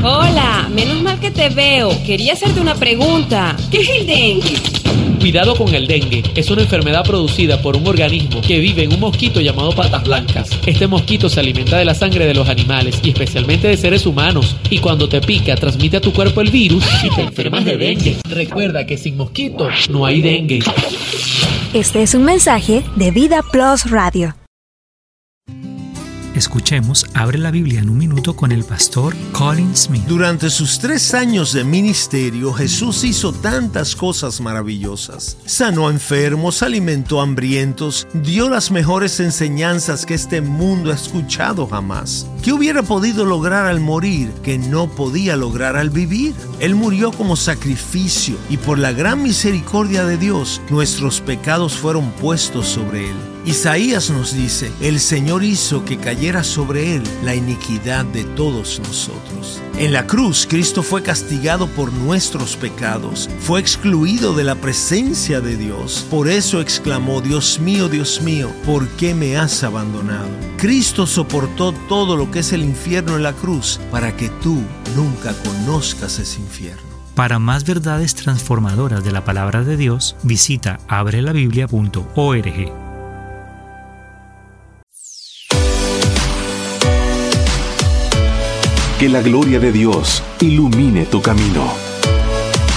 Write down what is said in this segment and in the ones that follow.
Hola, menos mal que te veo. Quería hacerte una pregunta. ¿Qué es el dengue? Cuidado con el dengue. Es una enfermedad producida por un organismo que vive en un mosquito llamado patas blancas. Este mosquito se alimenta de la sangre de los animales y especialmente de seres humanos. Y cuando te pica, transmite a tu cuerpo el virus y te enfermas de dengue. Recuerda que sin mosquito no hay dengue. Este es un mensaje de Vida Plus Radio. Escuchemos Abre la Biblia en un minuto con el pastor Colin Smith. Durante sus 3 años de ministerio, Jesús hizo tantas cosas maravillosas. Sanó a enfermos, alimentó a hambrientos, dio las mejores enseñanzas que este mundo ha escuchado jamás. ¿Qué hubiera podido lograr al morir que no podía lograr al vivir? Él murió como sacrificio y por la gran misericordia de Dios, nuestros pecados fueron puestos sobre él. Isaías nos dice, el Señor hizo que cayera sobre él la iniquidad de todos nosotros. En la cruz, Cristo fue castigado por nuestros pecados, fue excluido de la presencia de Dios. Por eso exclamó, Dios mío, ¿por qué me has abandonado? Cristo soportó todo lo que es el infierno en la cruz para que tú nunca conozcas ese infierno. Para más verdades transformadoras de la palabra de Dios, visita abrelabiblia.org. Que la gloria de Dios ilumine tu camino.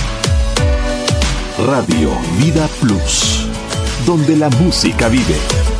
Radio Vida Plus, donde la música vive.